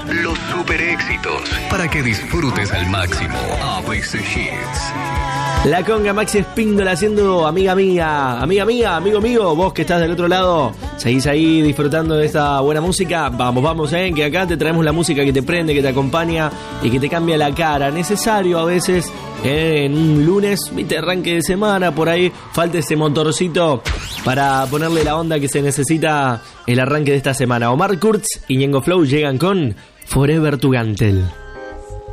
los super éxitos, para que disfrutes al máximo ABC Hits. La conga Maxi Espíndola haciendo amiga mía, amigo mío, vos que estás del otro lado, seguís ahí disfrutando de esta buena música. Vamos, que acá te traemos la música que te prende, que te acompaña y que te cambia la cara. Necesario a veces en un lunes, viste, arranque de semana, por ahí falta ese motorcito para ponerle la onda que se necesita el arranque de esta semana. Omar Kurz y Ñengo Flow llegan con Forever to Gantel.